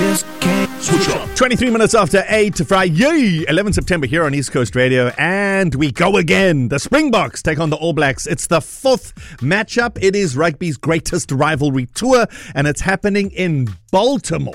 Switch up. 23 minutes after 8 to Friday, 11 September here on East Coast Radio. And we go again. The Springboks take on the All Blacks. It's the fourth matchup. It is rugby's greatest rivalry tour, and it's happening in Baltimore.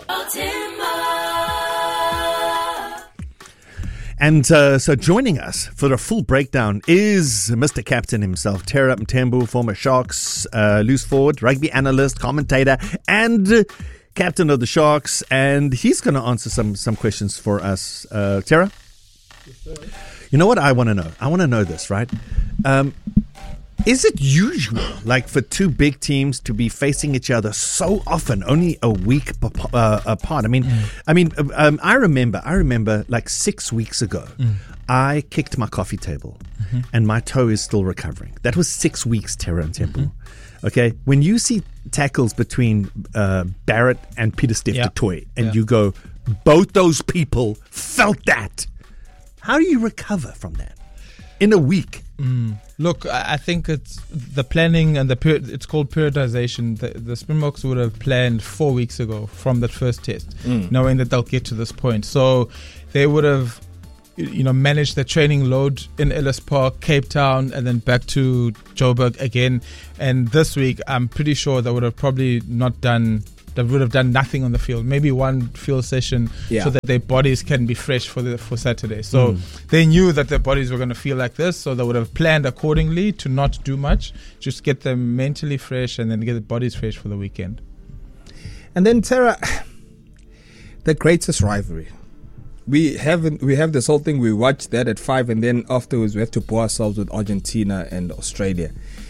And so joining us for a full breakdown is Mr. Captain himself, Tera Mthembu, former Sharks loose forward, rugby analyst, commentator, and captain of the Sharks. And he's going to answer some questions for us. Tera? Yes, you know what I want to know? I want to know this, right? Is it usual, like, for two big teams to be facing each other so often, only a week apart? I remember like 6 weeks ago, I kicked my coffee table, and my toe is still recovering. That was 6 weeks, Tera Mthembu. Okay, when you see tackles between Barrett and Pieter-Steph du Toit, and you go, both those people felt that. How do you recover from that in a week? Look, I think it's the planning and it's called periodization. The Springboks would have planned 4 weeks ago from that first test, knowing that they'll get to this point. So they would have, managed the training load in Ellis Park, Cape Town, and then back to Joburg again. And this week, I'm pretty sure they would have probably done nothing on the field, maybe one field session, so that their bodies can be fresh for Saturday. So they knew that their bodies were going to feel like this, so they would have planned accordingly to not do much, just get them mentally fresh and then get the bodies fresh for the weekend. And then, Tera, the greatest rivalry. We have this whole thing, we watch that at 5, and then afterwards we have to bore ourselves with Argentina and Australia.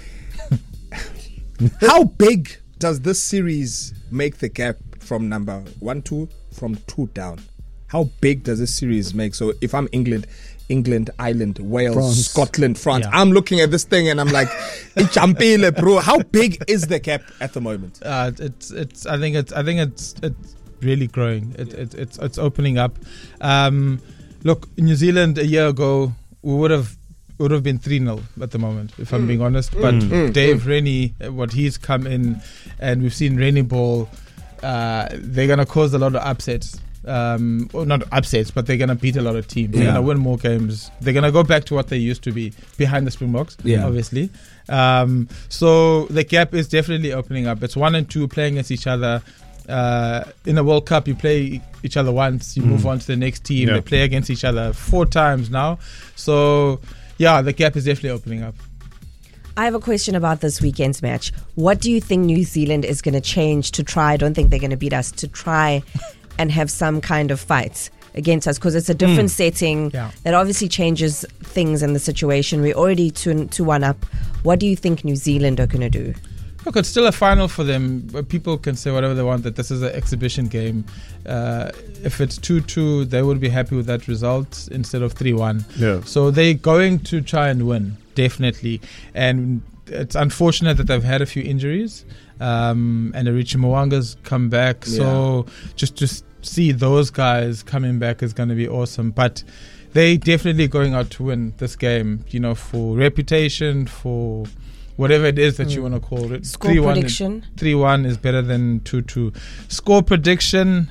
How big does this series make the gap from number 1, 2, from 2 down? How big does this series make? So if I'm England, Ireland, Wales, France. Scotland, France, I'm looking at this thing and I'm like, bro. How big is the gap at the moment? I think it's really growing. It's opening up. Look, New Zealand a year ago, we would have been 3-0 at the moment, if I'm being honest. But Dave Rennie, what he's come in, and we've seen Rennie ball, they're going to cause a lot of upsets. Well, not upsets, but they're going to beat a lot of teams. They're going to win more games. They're going to go back to what they used to be, behind the Springboks, obviously. So the gap is definitely opening up. It's 1 and 2 playing against each other. In a World Cup, you play each other once, you move on to the next team. They play against each other 4 times now. So the gap is definitely opening up. I have a question about this weekend's match. What do you think New Zealand is going to change to try? I don't think they're going to beat us, to try and have some kind of fight against us, because it's a different setting that obviously changes things in the situation. We're already 2-1 up. What do you think New Zealand are going to do? Look, it's still a final for them. People can say whatever they want, that this is an exhibition game. If it's 2-2, they would be happy with that result instead of 3-1. Yeah. So they're going to try and win, definitely. And it's unfortunate that they've had a few injuries. And Arichi Mwanga's come back. So just see those guys coming back is going to be awesome. But they definitely going out to win this game, for reputation, for whatever it is that you want to call it. Score 3-1 prediction? 3-1 is better than 2-2. Score prediction,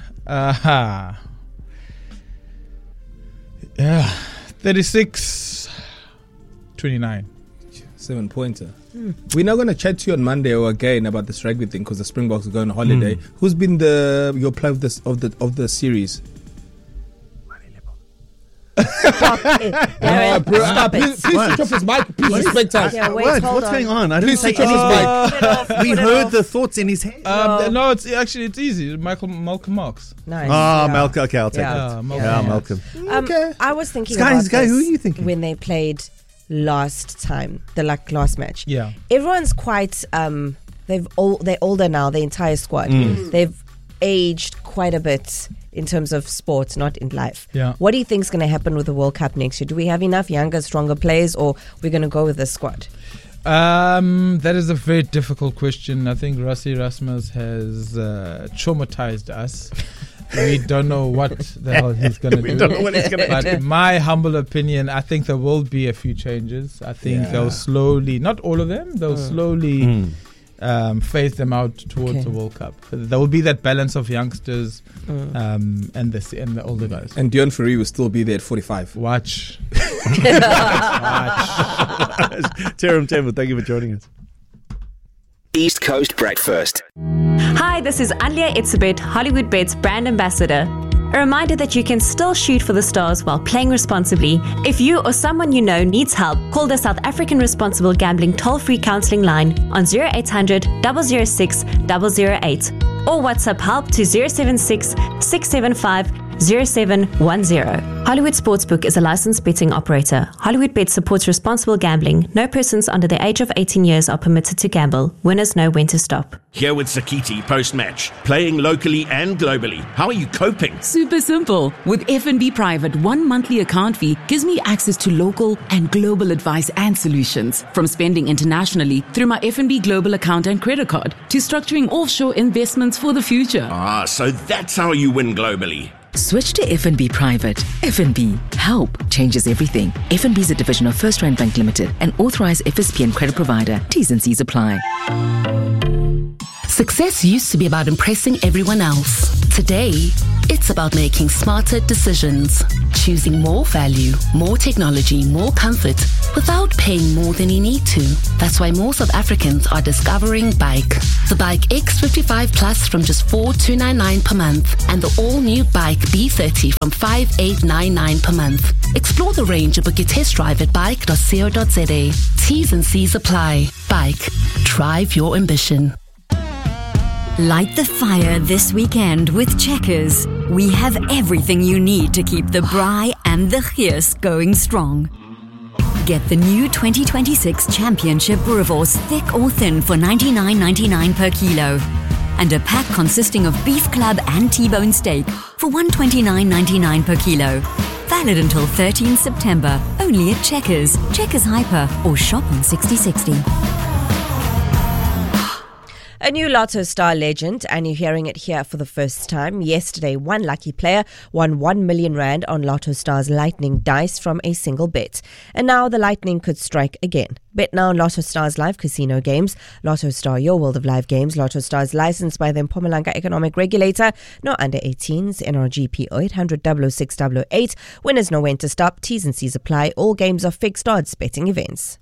36-29. 7-pointer. We're not going to chat to you on Monday or again about this rugby thing, because the Springboks are going on holiday. Who's been your player of the series? Stop it. Please switch off his mic. Please respect us. What's going on? I didn't switch off his mic. We heard the thoughts in his head. No, it's easy. Malcolm Marx. Nice. Malcolm. Okay, I'll take that. Malcolm. Okay. I was thinking Sky, about this who are you thinking? when they played last time, the last match. Yeah. Everyone's quite they're older now, the entire squad. They've aged quite a bit in terms of sports, not in life. Yeah. What do you think is going to happen with the World Cup next year? Do we have enough younger, stronger players, or we're going to go with the squad? That is a very difficult question. I think Rassie Erasmus has traumatized us. We don't know what the hell he's going to do. We don't know what he's going to do. But my humble opinion, I think there will be a few changes. I think they'll slowly, not all of them, they'll slowly phase them out towards the World Cup. There will be that balance of youngsters and the older guys. And Deon Fourie will still be there at 45. Watch. Terem Tembu, thank you for joining us. East Coast Breakfast. Hi, this is Alia Itzebet, Hollywood Bets brand ambassador. A reminder that you can still shoot for the stars while playing responsibly. If you or someone you know needs help, call the South African Responsible Gambling toll-free counselling line on 0800 006 008 or WhatsApp help to 076 675 0710. Hollywood Sportsbook is a licensed betting operator. Hollywood Bet supports responsible gambling. No persons under the age of 18 years are permitted to gamble. Winners know when to stop. Here with Sakiti post-match, playing locally and globally. How are you coping? Super simple. With FNB Private, 1 monthly account fee gives me access to local and global advice and solutions. From spending internationally through my FNB Global account and credit card to structuring offshore investments for the future. Ah, so that's how you win globally. Switch to FNB Private. FNB. Help changes everything. FNB is a division of First Rand Bank Limited, an authorized FSP and credit provider. T's and C's apply. Success used to be about impressing everyone else. Today, it's about making smarter decisions. Choosing more value, more technology, more comfort, without paying more than you need to. That's why more South Africans are discovering Bike. The Bike X55 Plus from just 4,299 per month, and the all-new Bike B30 from 5,899 per month. Explore the range and book your test drive at bike.co.za. T's and C's apply. Bike. Drive your ambition. Light the fire this weekend with Checkers. We have everything you need to keep the braai and the geus going strong. Get the new 2026 Championship Boerewors thick or thin for $99.99 per kilo. And a pack consisting of beef club and T-bone steak for $129.99 per kilo. Valid until 13 September, only at Checkers, Checkers Hyper, or shop on 6060. A new Lotto Star legend, and you're hearing it here for the first time. Yesterday, one lucky player won 1 million rand on Lotto Star's Lightning dice from a single bet. And now the Lightning could strike again. Bet now on Lotto Star's live casino games. Lotto Star, your world of live games. Lotto Star is licensed by the Mpumalanga Economic Regulator. No under 18s. NRGP 0800 00608. Winners know when to stop. T's and C's apply. All games are fixed odds betting events.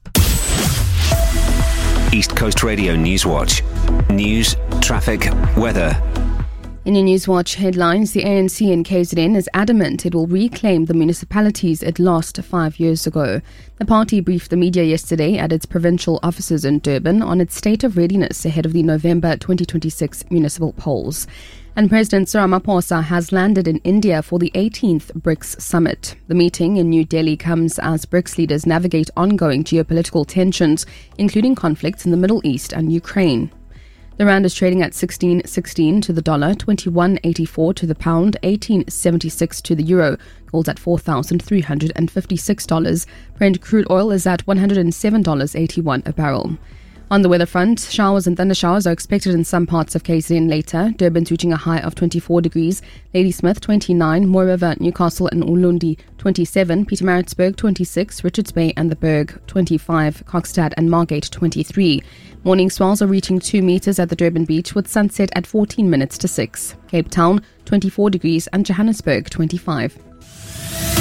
East Coast Radio Newswatch. News, traffic, weather. In your Newswatch headlines, the ANC in KZN is adamant it will reclaim the municipalities it lost 5 years ago. The party briefed the media yesterday at its provincial offices in Durban on its state of readiness ahead of the November 2026 municipal polls. And President Cyril Ramaphosa has landed in India for the 18th BRICS summit. The meeting in New Delhi comes as BRICS leaders navigate ongoing geopolitical tensions, including conflicts in the Middle East and Ukraine. The rand is trading at 16.16 to the dollar, 21.84 to the pound, 18.76 to the euro. Gold's at $4,356. Brent crude oil is at $107.81 a barrel. On the weather front, showers and thundershowers are expected in some parts of KZN later. Durban's reaching a high of 24 degrees, Ladysmith 29, Mooi River, Newcastle and Ulundi 27, Pietermaritzburg 26, Richards Bay and the Berg 25, Kokstad and Margate 23. Morning swells are reaching 2 meters at the Durban beach with sunset at 14 minutes to 6. Cape Town 24 degrees and Johannesburg 25.